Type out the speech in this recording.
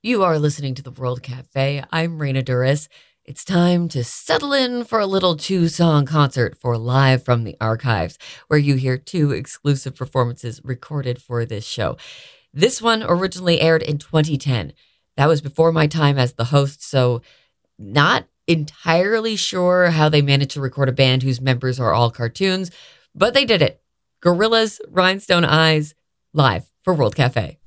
You are listening to the World Cafe. I'm Raina Duris. It's time to settle in for a little two-song concert for Live from the Archives, where you hear two exclusive performances recorded for this show. This one originally aired in 2010. That was before my time as the host, so not entirely sure how they managed to record a band whose members are all cartoons, but they did it. Gorillaz, Rhinestone Eyes, live for World Cafe.